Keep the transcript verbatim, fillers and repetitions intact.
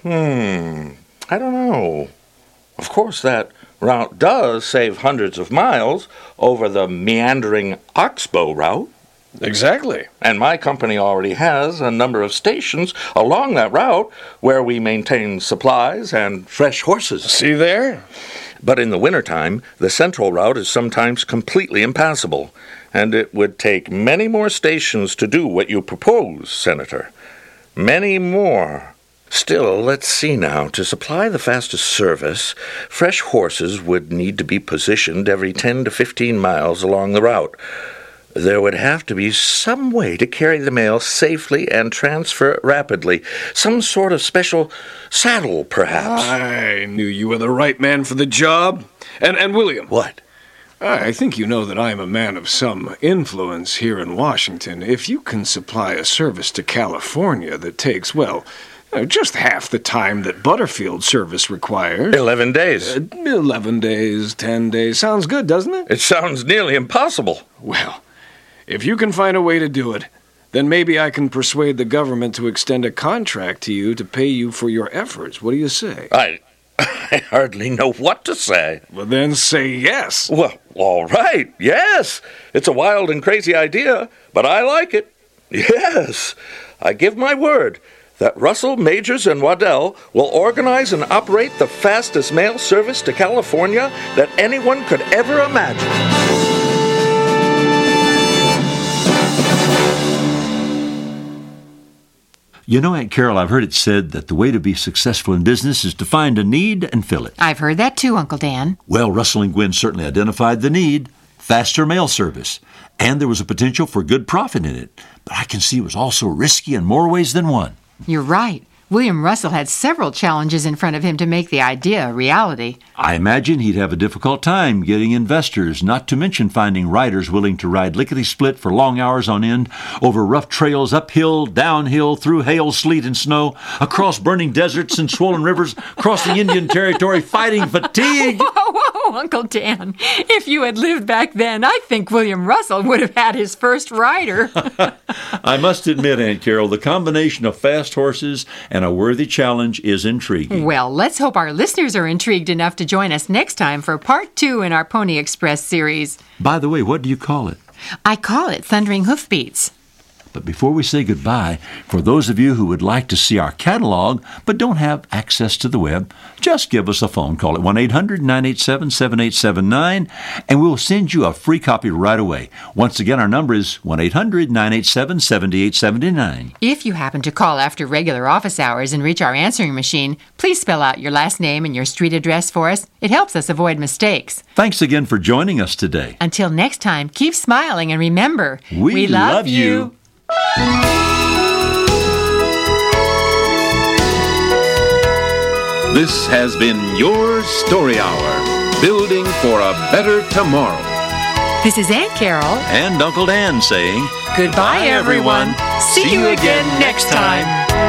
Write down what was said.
Hmm, I don't know. Of course, that route does save hundreds of miles over the meandering Oxbow route. Exactly. And my company already has a number of stations along that route where we maintain supplies and fresh horses. See there? But in the wintertime, the central route is sometimes completely impassable, and it would take many more stations to do what you propose, Senator. Many more. Still, let's see now. To supply the fastest service, fresh horses would need to be positioned every ten to fifteen miles along the route. There would have to be some way to carry the mail safely and transfer it rapidly. Some sort of special saddle, perhaps. I knew you were the right man for the job. And, and William. What? I think you know that I am a man of some influence here in Washington. If you can supply a service to California that takes, well, uh, just half the time that Butterfield service requires. Eleven days. Uh, Eleven days, ten days. Sounds good, doesn't it? It sounds nearly impossible. Well, if you can find a way to do it, then maybe I can persuade the government to extend a contract to you to pay you for your efforts. What do you say? I, I hardly know what to say. Well, then say yes. Well, all right, yes. It's a wild and crazy idea, but I like it. Yes, I give my word that Russell, Majors, and Waddell will organize and operate the fastest mail service to California that anyone could ever imagine. You know, Aunt Carol, I've heard it said that the way to be successful in business is to find a need and fill it. I've heard that too, Uncle Dan. Well, Russell and Gwynn certainly identified the need, faster mail service, and there was a potential for good profit in it. But I can see it was also risky in more ways than one. You're right. William Russell had several challenges in front of him to make the idea a reality. I imagine he'd have a difficult time getting investors, not to mention finding riders willing to ride lickety-split for long hours on end, over rough trails, uphill, downhill, through hail, sleet, and snow, across burning deserts and swollen rivers, crossing Indian territory, fighting fatigue. Whoa, whoa, Uncle Dan. If you had lived back then, I think William Russell would have had his first rider. I must admit, Aunt Carol, the combination of fast horses and a worthy challenge is intriguing. Well, let's hope our listeners are intrigued enough to join us next time for part two in our Pony Express series. By the way, what do you call it? I call it Thundering Hoofbeats. But before we say goodbye, for those of you who would like to see our catalog but don't have access to the web, just give us a phone call at one eight hundred nine eight seven seven eight seven nine and we'll send you a free copy right away. Once again, our number is one eight hundred nine eight seven seven eight seven nine. If you happen to call after regular office hours and reach our answering machine, please spell out your last name and your street address for us. It helps us avoid mistakes. Thanks again for joining us today. Until next time, keep smiling and remember, we, we love, love you. you. This has been your Story Hour, building for a better tomorrow. This is Aunt Carol and Uncle Dan saying, goodbye, everyone. See you again next time.